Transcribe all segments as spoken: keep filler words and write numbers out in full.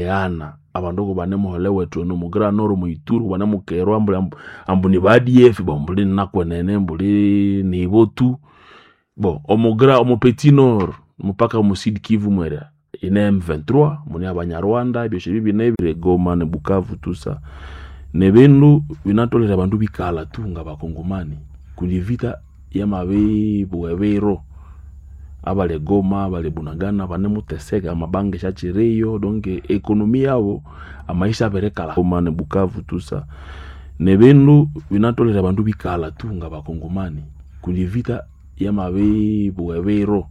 yana abandu bane muhole wetu no mugira noro muituru bane mukero ambuli ambuni badi efi bombuli nakwenene mbuli nibotu bon omugira omupeti nord mupaka mu Sud Kivu mwera ine M vingt-trois muni abanyarwanda byoshe bibi nebire Goma ne Bukavu tusa nebindu binatolera bandu bikala tunga bakongomani kulivita ya mabe bwebero abale Goma abale Bunagana bane muteseka amabange shachireyo donc ekonomi yabo amaisha berekala Goma ne Bukavu tusa nebindu binatolera bandu bikala tunga bakongomani kulivita ya mabe bwebero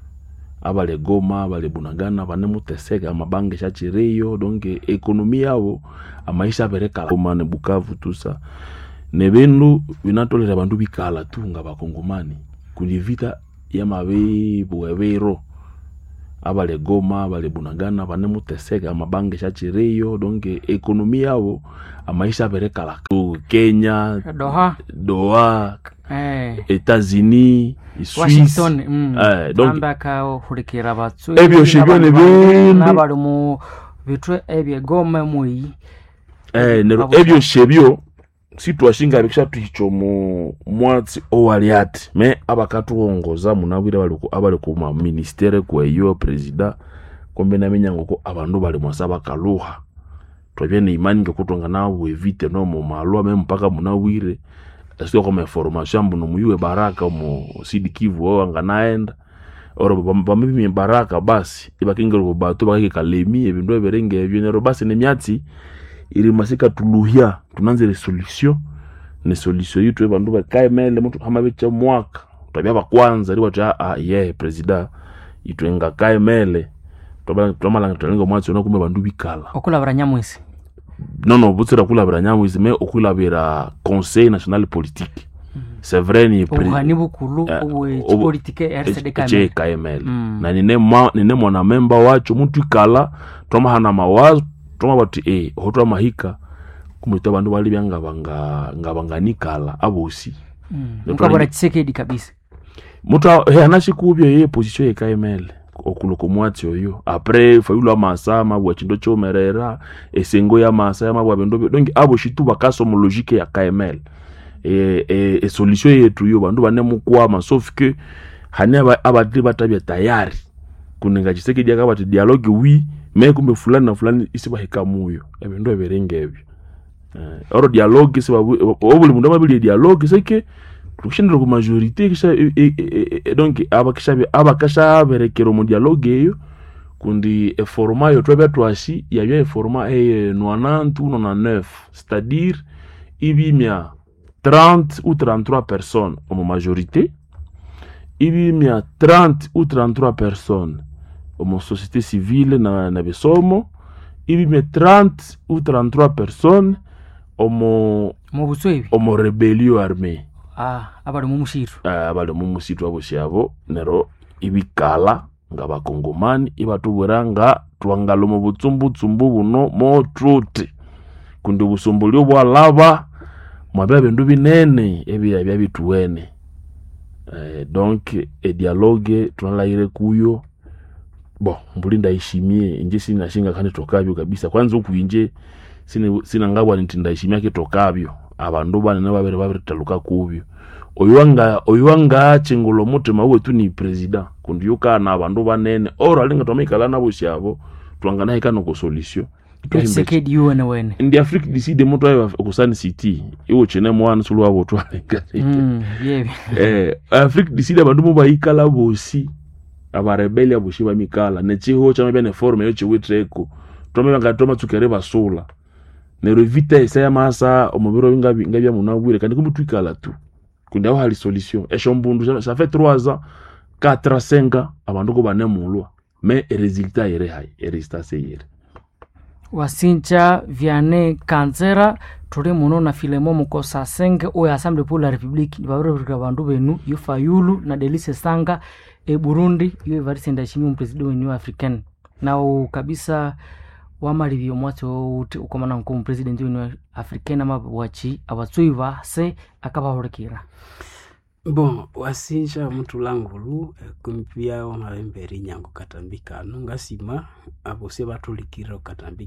abale Goma abale Bunagana bane muteseka amabange shachireyo donc ekonomi yabo amaisha berekala Goma ne Bukavu tusa nebindu binatolera bandu bikala tunga bakongomani kulivita ya mabe bwebero abale Goma abale Bunagana bane muteseka amabange shachireyo donc ekonomi yabo amaisha berekala Kenya Doha Doha eh États-Unis Washington mm. eh donc ambaka hurikira batsu ebyo shibyo nebindu nabali mu bitwe ebye Goma muyi eh nero ebyo shebyo si twashinga bikisha tuhicho mu mwatsi owaliati me abakatuongoza munabwire baliko abali ku ma ministere kwa yo president kombe na menyango ko abandu bali mwasaba kaluha twabye ne imani ngokutonga nawe evite no mu malwa me mpaka munawire sio kama information mbuno muyuwe baraka mu Sud Kivu wanga naenda oro bambi baraka basi ibakingero bato bakike kalemi ebindu eberenge ebyo nero basi ne myatsi iri masika tuluhia tunanze le solution ne solution yitu bandu bakae mele mtu kama bicha mwaka tabia ba kwanza liwa cha ah yeah president itwenga kae mele tobala tomala tulingo mwatsi no kumbe bandu bikala okula baranyamwisi non non butsira kula baranyamwisi mais okula bera conseil national politique mm -hmm. c'est vrai ni president bukulu obwe uh, politique R C D K M L mm. na nine mwa nine mwana member wacho mtu ikala toma hana mawazo toma bati eh hotwa mahika kumita bandu bali byanga banga ngabanganikala abosi mm. mukabora Tshisekedi kabisa mutu he anashikubyo ye position ya K M L okuloko mwatsi oyo après fayulu amasa mabwa chindo chomerera esengo ya masa ya mabwa bendo donc abo shitu bakasomo logique ya K M L e e, e solution yetu yo bandu bane mukwama sauf que hanya abadri batabya tayari kuninga Tshisekedi akabati dialogue oui mais kumbe fulani na fulani isiba hikamuyo ebendo eberenge ebyo eh oro dialogue isiba obuli mundu amabili dialogue seke tushindira ku majorité kisha e, e, e, donc abakisha abakasha berekero mu dialogue eyo kundi e format yo twebya twashi yabya e format e quatre-vingt-dix ou quatre-vingt-dix-neuf c'est-à-dire ibimia trente ou trente-trois personnes en majorité ibimia trente ou trente-trois personnes en société civile na na besomo ibimia trente ou trente-trois personnes omo mobuswebi omo rebellion armée ah abali mu mushiru ah abali mu mushiru abo shabo nero ibikala ngaba kongomani ibatubweranga twangalo mu butsumbu tsumbu buno motrote kundi busombulyo bwa lava mwabya bindu binene ebiya bya bituwene eh donc e dialogue tunalayire kuyo bon mbuli ndaishimie inje sina shinga kandi tokabyo kabisa kwanza ukuinje sina sina ngabwa nitindashimia kitokabyo abandu bane nababere babiritaluka kubyo oyuanga oyuanga chingolo mutima wetu ni president kundi yuka na abandu banene oro alinga tomikala nabo syabo twangana ikano ko solution Tshisekedi yuwe na wene ndi Afrique d'ici de moto ya kusani city iwo chene mwana sulu abo twalinga mm yeah eh Afrique d'ici de abandu mubayikala bosi abarebeli aboshi bamikala nechiho chambe ne forme yo chiwitreko tombe ngatoma tukere basula ne revita esa masa omubiro ngabi ngabya munabwire kandi kumutwikala tu kundi aho hali solution eshombundu ça fait trois ans quatre ans cinq ans abandu ko banemulwa mais résultat yere hay résultat seyere Wasincha Vianney Kanzera tuli muno na Filemo Mukosa Senge o Assemblée pour la République baburika bandu benu yo Fayulu na Delice Sanga e Burundi yo Evariste Ndayishimiye umpresident wa African nao kabisa wamali byo mwato uti ukomana nko president wa African ama wachi abatsuiva se akabahorikira bon wasinja mtu langulu kumpia wa mbere nyango katambika nungasima abo se batulikira katambika